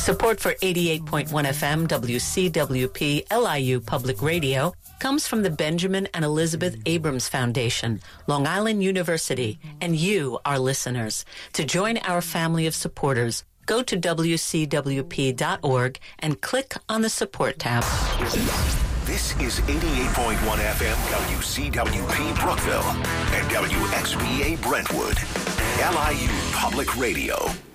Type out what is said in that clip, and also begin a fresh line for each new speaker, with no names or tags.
Support for 88.1 FM WCWP LIU Public Radio comes from the Benjamin and Elizabeth Abrams Foundation, Long Island University, and you, our listeners. To join our family of supporters, go to WCWP.org and click on the support tab.
This is 88.1 FM WCWP Brookville and WXVA Brentwood, LIU Public Radio.